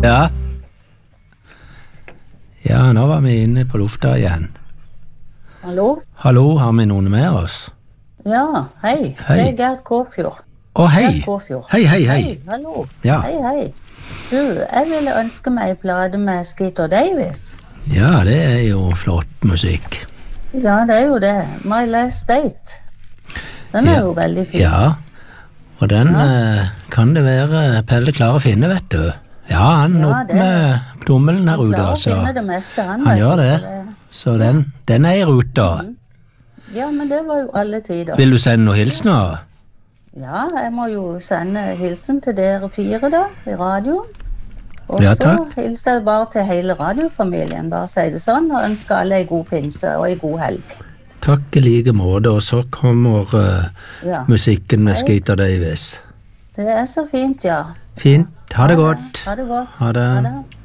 Ja. Ja, nå var vi inne på lufta igjen. Hallo? Hallo, har vi noen med oss? Ja, hei. Hei. Det er Gerd Kåfjord. Å, hei. Gerd Kåfjord. Hei, hei, hei. Hei, hallo. Ja. Hei, hei. Du, jeg ville ønske meg en plate med Skeeter Davis. Ja, det er jo flott musikk. Ja, det er jo det. My Last Date. Den er jo veldig fin. Ja, og den kan det være Pelle klar å finne, vet du. Ja, han opp med tommelen her ute, altså. Han klarer å finne det meste, han gjør det. Så den er i ruta. Ja, men det var jo alle tider. Vil du sende noe hilsner? Ja, jeg må jo sende hilsen til dere 4 da, i radioen. Og Ja, så takk. hilser jeg bare til hele radiofamilien, bare si det sånn, og ønsker alle en god pinse og en god helg. Takk i like måte, og så kommer Ja. musikken med Skeeter Davis. Det er så fint, ja. Fint. Ha det godt. Ha det godt. Ha det. Ha det.